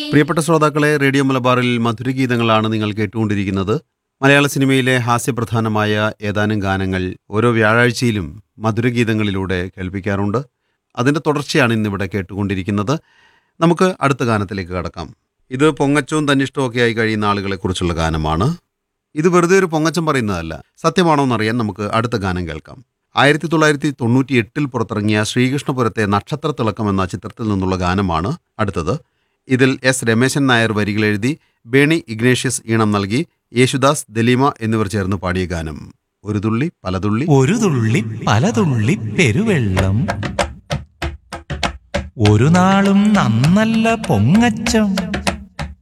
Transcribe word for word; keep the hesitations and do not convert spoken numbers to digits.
പ്രിയപ്പെട്ട ശ്രോതാക്കളെ, റേഡിയോ മലബാറിൽ മധുരഗീതങ്ങളാണ് നിങ്ങൾ കേട്ടുകൊണ്ടിരിക്കുന്നത്. മലയാള സിനിമയിലെ ഹാസ്യപ്രധാനമായ ഏതാനും ഗാനങ്ങൾ ഓരോ വ്യാഴാഴ്ചയിലും മധുരഗീതങ്ങളിലൂടെ കേൾപ്പിക്കാറുണ്ട്. അതിൻ്റെ തുടർച്ചയാണ് ഇന്നിവിടെ കേട്ടുകൊണ്ടിരിക്കുന്നത്. നമുക്ക് അടുത്ത ഗാനത്തിലേക്ക് കടക്കാം. ഇത് പൊങ്ങച്ചവും തന്നിഷ്ടവും ഒക്കെ ആയി കഴിയുന്ന ആളുകളെക്കുറിച്ചുള്ള ഗാനമാണ്. ഇത് വെറുതെ ഒരു പൊങ്ങച്ചം പറയുന്നതല്ല, സത്യമാണോ എന്നറിയാൻ നമുക്ക് അടുത്ത ഗാനം കേൾക്കാം. ആയിരത്തി തൊള്ളായിരത്തി തൊണ്ണൂറ്റി എട്ടിൽ പുറത്തിറങ്ങിയ ശ്രീകൃഷ്ണപുരത്തെ നക്ഷത്ര തിളക്കം എന്ന ചിത്രത്തിൽ നിന്നുള്ള ഗാനമാണ് അടുത്തത്. ഇതിൽ എസ് രമേശൻ നായർ വരികളെഴുതി ബേണി ഇഗ്നേഷ്യസ് ഈണം നൽകി യേശുദാസ്, ദലീമ എന്നിവർ ചേർന്ന് പാടിയ ഗാനം ഒരു തുള്ളി പലതുള്ളി. ഒരു തുള്ളി പലതുള്ളി പെരുവെള്ളം, ഒരു നാളും നന്നല്ല പൊങ്ങച്ചം.